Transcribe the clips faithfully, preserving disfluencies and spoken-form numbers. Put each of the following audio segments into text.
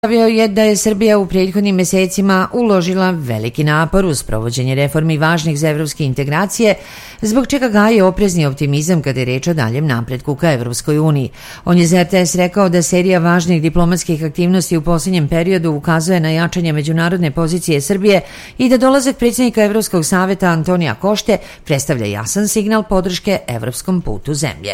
Izjavio je da je Srbija u prethodnim mesecima uložila veliki napor u sprovođenje reformi važnih za evropske integracije, zbog čega gaje oprezni optimizam kada je reč o daljem napretku ka Evropskoj uniji. On je za er te es rekao da serija važnih diplomatskih aktivnosti u posljednjem periodu ukazuje na jačanje međunarodne pozicije Srbije i da dolazak predsjednika Evropskog saveta Antonija Košte predstavlja jasan signal podrške evropskom putu zemlje.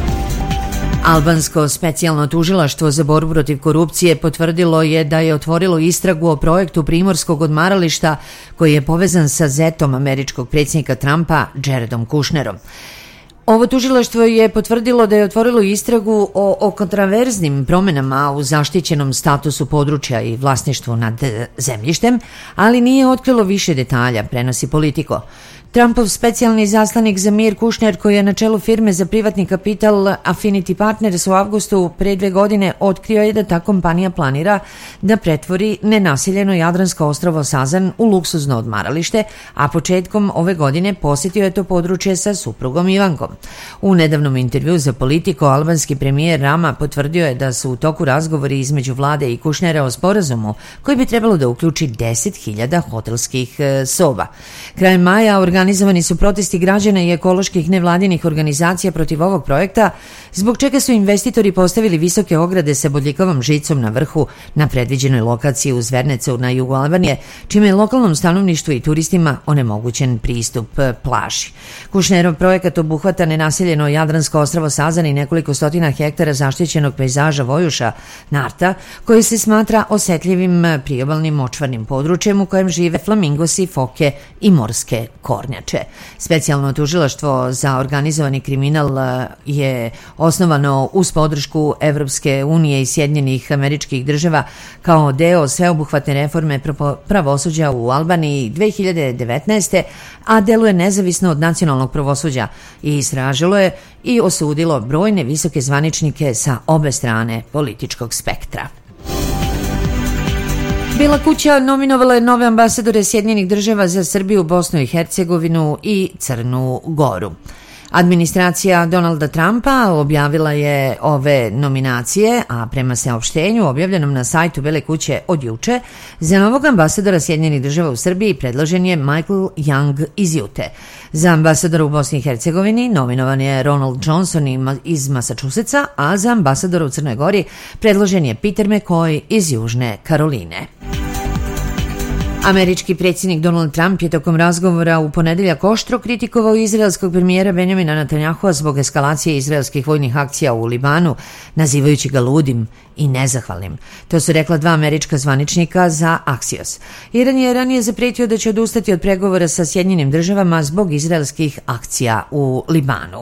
Albansko specijalno tužilaštvo za borbu protiv korupcije potvrdilo je da je otvorilo istragu o projektu primorskog odmarališta koji je povezan sa zetom američkog predsjednika Trumpa, Jaredom Kushnerom. Ovo tužilaštvo je potvrdilo da je otvorilo istragu o, o kontraverznim promenama u zaštićenom statusu područja i vlasništvu nad zemljištem, ali nije otkrilo više detalja, prenosi Politico. Trumpov specijalni zaslanik za mir Kushner, koji je na čelu firme za privatni kapital Affinity Partners, u avgustu pre dve godine otkrio je da ta kompanija planira da pretvori nenaseljeno Jadransko ostrvo Sazan u luksuzno odmaralište, a početkom ove godine posjetio je to područje sa suprugom Ivankom. U nedavnom intervju za Politico, albanski premijer Rama potvrdio je da su u toku razgovori između vlade i Kushnera o sporazumu koji bi trebalo da uključi deset hiljada hotelskih soba. Krajem maja organizovani su protesti građana i ekoloških nevladinih organizacija protiv ovog projekta, zbog čega su investitori postavili visoke ograde sa bodljikavom žicom na vrhu na predviđenoj lokaciji uz Vernecu na jugu Albanije, čime je lokalnom stanovništvu i turistima onemogućen pristup plaži. Kushnerov projekat obuhvata nenaseljeno Jadransko ostrvo Sazan i nekoliko stotina hektara zaštićenog pejzaža Vojuša, Narta, koji se smatra osetljivim priobalnim močvarnim područjem u kojem žive flamingosi, foke i morske kornjače. Specijalno tužilaštvo za organizovani kriminal je osnovano uz podršku Evropske unije i Sjedinjenih Američkih Država kao deo sveobuhvatne reforme pravosuđa u Albaniji dve hiljade devetnaeste. a deluje nezavisno od nacionalnog pravosuđa i istražilo je i osudilo brojne visoke zvaničnike sa obe strane političkog spektra. Bela kuća nominovala je nove ambasadore Sjedinjenih Država za Srbiju, Bosnu i Hercegovinu i Crnu Goru. Administracija Donalda Trumpa objavila je ove nominacije, a prema saopštenju objavljenom na sajtu Bele kuće od juče, za novog ambasadora Sjedinjenih Država u Srbiji predložen je Michael Young iz Jute. Za ambasadora u Bosni i Hercegovini nominovan je Ronald Johnson iz Massachusettsa, a za ambasadora u Crnoj Gori predložen je Peter McCoy iz Južne Karoline. Američki predsjednik Donald Trump je tokom razgovora u ponedeljak oštro kritikovao izraelskog premijera Benjamina Netanyahua zbog eskalacije izraelskih vojnih akcija u Libanu, nazivajući ga ludim i nezahvalnim. To su rekla dva američka zvaničnika za Axios. Iran je ranije zapretio da će odustati od pregovora sa Sjedinjenim Državama zbog izraelskih akcija u Libanu.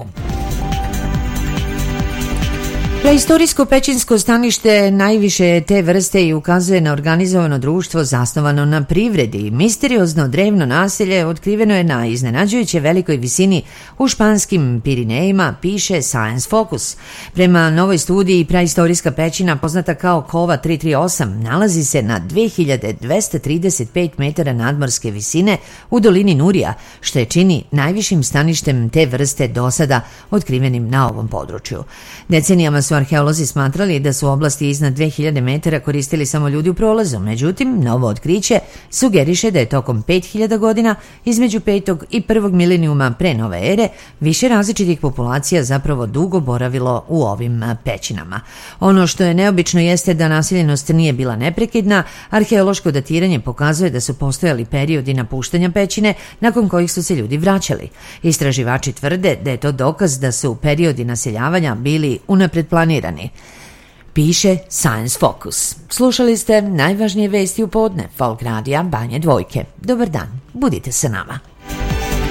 Preistorijsko pećinsko stanište najviše je te vrste i ukazuje na organizovano društvo zasnovano na privredi. Misteriozno drevno naselje otkriveno je na iznenađujuće velikoj visini u španskim Pirinejima, piše Science Focus. Prema novoj studiji, preistorijska pećina, poznata kao Kova tri tri osam, nalazi se na dve hiljade dvesta trideset pet metara nadmorske visine u dolini Nurija, što je čini najvišim staništem te vrste do sada otkrivenim na ovom području. Decenijama su arheolozi smatrali da su oblasti iznad dve hiljade metara koristili samo ljudi u prolazu, međutim, novo otkriće sugeriše da je tokom pet hiljada godina, između petog i prvog milenijuma pre nove ere, više različitih populacija zapravo dugo boravilo u ovim pećinama. Ono što je neobično jeste da naseljenost nije bila neprekidna. Arheološko datiranje pokazuje da su postojali periodi napuštanja pećine nakon kojih su se ljudi vraćali. Istraživači tvrde da je to dokaz da su periodi naseljavanja bili unapred planirani, piše Science Focus. Slušali ste najvažnije vesti u podne Folk Radija Banje Dvojke. Dobar dan, budite sa nama.